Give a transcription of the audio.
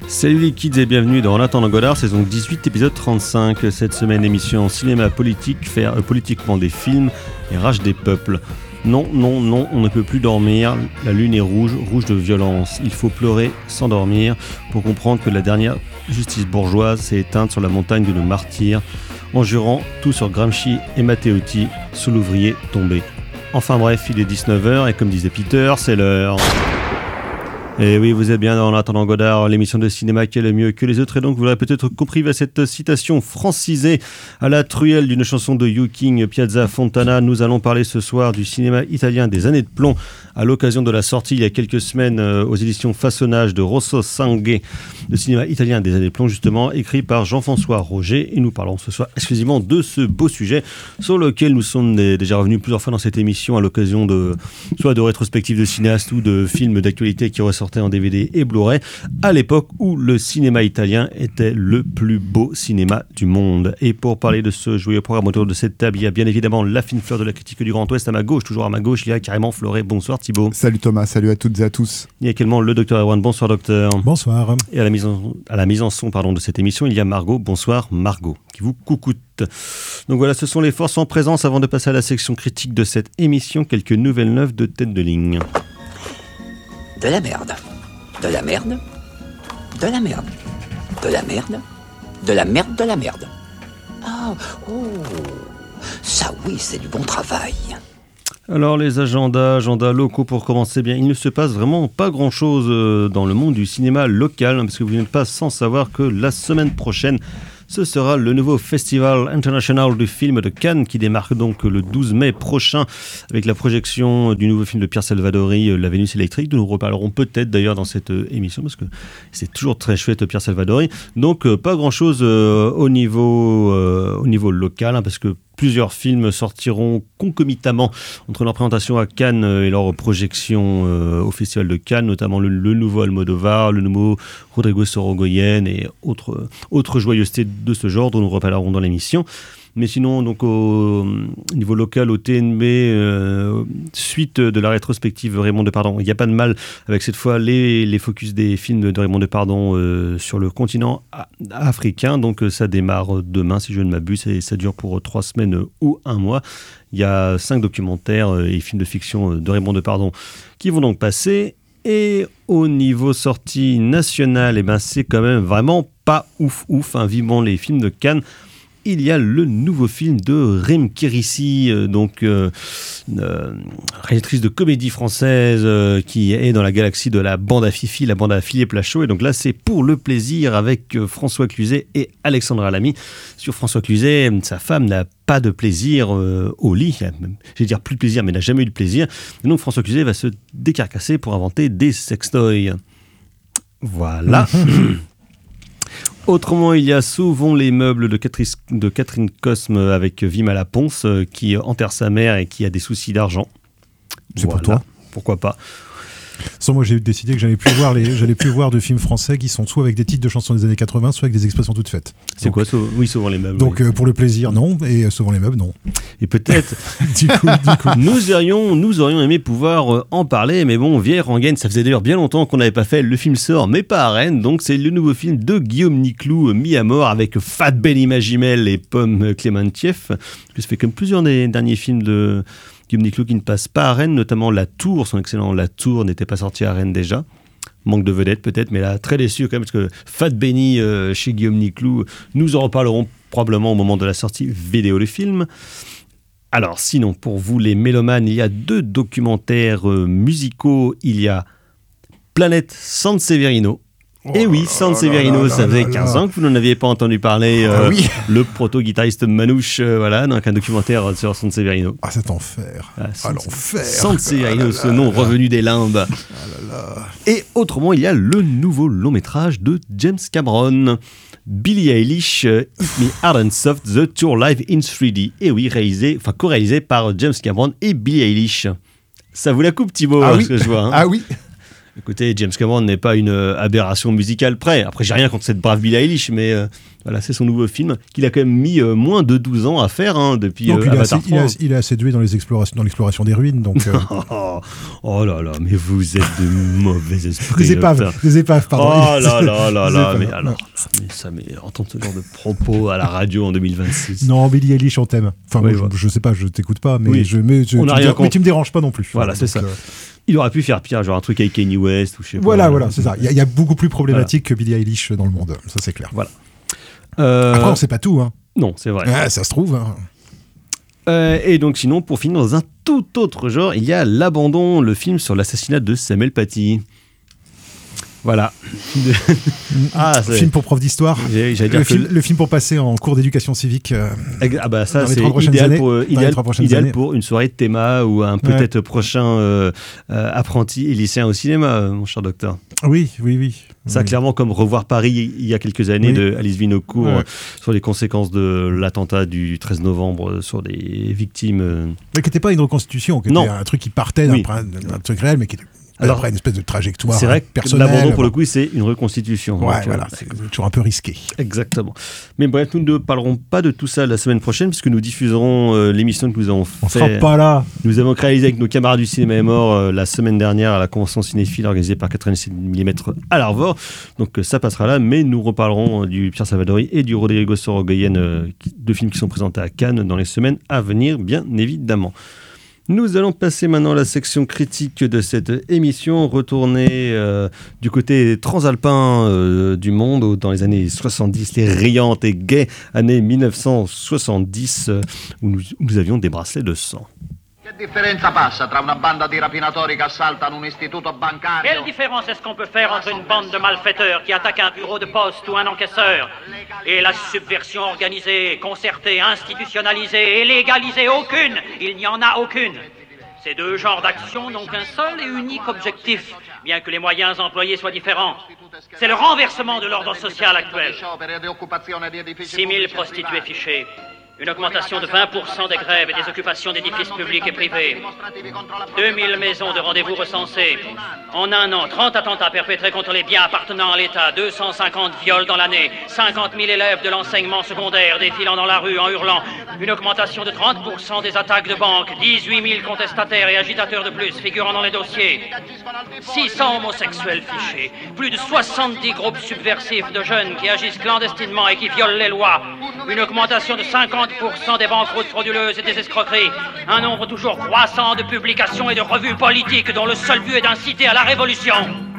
Salut les kids et bienvenue dans En attendant Godard, saison 18, épisode 35. Cette semaine, émission cinéma politique, faire politiquement des films et rage des peuples. Non, on ne peut plus dormir, la lune est rouge, rouge de violence. Il faut pleurer sans dormir pour comprendre que la dernière justice bourgeoise s'est éteinte sur la montagne de nos martyrs, en jurant tout sur Gramsci et Matteotti, sous l'ouvrier tombé. Enfin bref, il est 19h et comme disait Peter, c'est l'heure. Et oui, vous êtes bien dans En attendant Godard, l'émission de cinéma qui est le mieux que les autres. Et donc, vous l'aurez peut-être compris à cette citation francisée à la truelle d'une chanson de Hugh King, Piazza Fontana. Nous allons parler ce soir du cinéma italien des années de plomb à l'occasion de la sortie il y a quelques semaines aux éditions Façonnage de Rosso Sangue, le cinéma italien des années de plomb justement, écrit par Jean-François Roger. Et nous parlons ce soir exclusivement de ce beau sujet sur lequel nous sommes déjà revenus plusieurs fois dans cette émission à l'occasion de soit de rétrospectives de cinéastes ou de films d'actualité qui ressortaient en DVD et Blu-ray, à l'époque où le cinéma italien était le plus beau cinéma du monde. Et pour parler de ce joyeux programme autour de cette table, il y a bien évidemment la fine fleur de la critique du Grand Ouest à ma gauche. Toujours à ma gauche, il y a carrément Floré. Bonsoir Thibaut. Salut Thomas, salut à toutes et à tous. Il y a également le docteur Erwan. Bonsoir docteur. Bonsoir. Et à la mise en son de cette émission, il y a Margot. Bonsoir Margot, qui vous coucoute. Donc voilà, ce sont les forces en présence. Avant de passer à la section critique de cette émission, quelques nouvelles neuves de tête de ligne. De la merde. De la merde. De la merde. De la merde. De la merde de la merde. Oh, ça oui, c'est du bon travail. Alors les agendas locaux pour commencer, bien, il ne se passe vraiment pas grand-chose dans le monde du cinéma local, parce que vous n'êtes pas sans savoir que la semaine prochaine, ce sera le nouveau Festival International du film de Cannes qui démarque donc le 12 mai prochain avec la projection du nouveau film de Pierre Salvadori, La Vénus électrique. Nous en reparlerons peut-être d'ailleurs dans cette émission parce que c'est toujours très chouette Pierre Salvadori. Donc pas grand-chose au niveau local parce que plusieurs films sortiront concomitamment entre leur présentation à Cannes et leur projection au Festival de Cannes, notamment le nouveau Almodovar, le nouveau Rodrigo Sorogoyen et autres joyeusetés de ce genre dont nous reparlerons dans l'émission. Mais sinon, donc au niveau local, au TNB, suite de la rétrospective Raymond Depardon, il n'y a pas de mal avec cette fois les focus des films de Raymond Depardon sur le continent africain. Donc ça démarre demain, si je ne m'abuse, et ça dure pour 3 semaines ou 1 mois. Il y a 5 documentaires et films de fiction de Raymond Depardon qui vont donc passer. Et au niveau sortie nationale, eh ben, c'est quand même vraiment pas ouf. Hein, vivement les films de Cannes. Il y a le nouveau film de Rym Kérissi, réalisatrice de comédie française qui est dans la galaxie de la bande à Fifi, la bande à Philippe Lachaud. Et donc là, c'est pour le plaisir avec François Cluzet et Alexandra Lamy. Sur François Cluzet, sa femme n'a pas de plaisir au lit. Je vais dire plus de plaisir, mais n'a jamais eu de plaisir. Et donc François Cluzet va se décarcasser pour inventer des sextoys. Voilà. Autrement, il y a Sauvons les meubles de Catherine Cosme avec Vima Laponce qui enterre sa mère et qui a des soucis d'argent. C'est voilà. Pour toi. Pourquoi pas. Sans moi, j'ai décidé que j'allais plus voir de films français qui sont soit avec des titres de chansons des années 80, soit avec des expressions toutes faites. C'est donc, quoi Oui, Sauvons les meubles. Donc oui. Pour le plaisir, non, et Sauvons les meubles, non. Et peut-être, du coup, nous aurions aimé pouvoir en parler, mais bon, vieille rengaine, ça faisait d'ailleurs bien longtemps qu'on n'avait pas fait. Le film sort, mais pas à Rennes, donc c'est le nouveau film de Guillaume Niclou, mis à mort avec Fat Belly Magimel et Pomme Clémentieff, que ça fait comme plusieurs des derniers films de Guillaume Niclou qui ne passe pas à Rennes, notamment La Tour, son excellent La Tour n'était pas sorti à Rennes déjà. Manque de vedettes peut-être, mais là, très déçu quand même, parce que Fat Benny chez Guillaume Niclou, nous en reparlerons probablement au moment de la sortie vidéo du film. Alors sinon, pour vous les mélomanes, il y a 2 documentaires musicaux. Il y a Planète Sanseverino. Et oui, Sanseverino, ça faisait 15 ans que vous n'en aviez pas entendu parler. Oui. Le proto-guitariste Manouche, voilà, donc un documentaire sur Sanseverino. Ah, cet enfer. L'enfer. Sanseverino, ce nom revenu des limbes. Et autrement, il y a le nouveau long-métrage de James Cameron. Billie Eilish, Hit Me Hard and Soft, The Tour Live in 3D. Et oui, co-réalisé par James Cameron et Billie Eilish. Ça vous la coupe, Thibaut, oui. ce que je vois. Hein. Ah oui. Écoutez, James Cameron n'est pas une aberration musicale près. Après, j'ai rien contre cette brave Billie Eilish, mais voilà, c'est son nouveau film qu'il a quand même mis moins de 12 ans à faire depuis Avatar 3. Il est assez doué dans l'exploration des ruines. Donc, oh là là, mais vous êtes de mauvais esprits. Des épaves, pardon. Oh là là là là, mais alors, entendre ce genre de propos à la radio en 2026. Non, Billie Eilish, on t'aime. Enfin, oui, moi, je sais pas, je t'écoute pas, mais, oui. mais tu me déranges pas non plus. Voilà, c'est ça. Il aurait pu faire pire, genre un truc avec Kanye West ou je sais pas. Voilà, c'est ça. Il y a beaucoup plus problématique que Billie Eilish dans le monde, ça c'est clair. Voilà. Après, on sait pas tout. Hein. Non, c'est vrai. Ça se trouve. Hein. Et donc, sinon, pour finir dans un tout autre genre, il y a L'Abandon, le film sur l'assassinat de Samuel Paty. Voilà. Film pour prof d'histoire. Le film pour passer en cours d'éducation civique. Ça, c'est idéal pour une soirée de théma ou un peut-être prochain apprenti et lycéen au cinéma, mon cher docteur. Oui. Ça, clairement, comme Revoir Paris il y a quelques années de Alice Vinocourt sur les conséquences de l'attentat du 13 novembre sur des victimes. Mais qui n'était pas une reconstitution, qui était un truc qui partait d'un truc réel, mais qui était. Alors, après, une espèce de trajectoire personnelle. C'est vrai que L'Abandon, pour le coup, c'est une reconstitution. Ouais, voilà, c'est toujours un peu risqué. Exactement. Mais bref, nous ne parlerons pas de tout ça la semaine prochaine, puisque nous diffuserons l'émission que nous avons On sera pas là. Nous avons réalisé avec nos camarades du Cinéma est mort la semaine dernière à la convention cinéphile organisée par 87 mm à l'Arvor. Donc ça passera là, mais nous reparlerons du Pierre Salvadori et du Rodrigo Sorogoyen, deux films qui sont présentés à Cannes dans les semaines à venir, bien évidemment. Nous allons passer maintenant à la section critique de cette émission, retourner du côté transalpin du monde, où dans les années 70, les riantes et gaies années 1970, où nous avions des bracelets de sang. Che differenza passa tra una banda di rapinatori che assaltano un istituto bancario? Quelle différence est-ce qu'on peut faire entre une bande de malfaiteurs qui attaque un bureau de poste ou un encaisseur et la subversion organisée, concertée, institutionnalisée et légalisée? Aucune! Il n'y en a aucune. Ces deux genres d'actions n'ont qu'un seul et unique objectif, bien que les moyens employés soient différents. C'est le renversement de l'ordre social actuel. 6 000 prostituées fichées. Une augmentation de 20% des grèves et des occupations d'édifices publics et privés. 2000 maisons de rendez-vous recensées. En un an, 30 attentats perpétrés contre les biens appartenant à l'État, 250 viols dans l'année, 50 000 élèves de l'enseignement secondaire défilant dans la rue en hurlant. Une augmentation de 30% des attaques de banques, 18 000 contestataires et agitateurs de plus figurant dans les dossiers. 600 homosexuels fichés. Plus de 70 groupes subversifs de jeunes qui agissent clandestinement et qui violent les lois. Une augmentation de 50% des banqueroutes frauduleuses et des escroqueries. Un nombre toujours croissant de publications et de revues politiques dont le seul but est d'inciter à la révolution.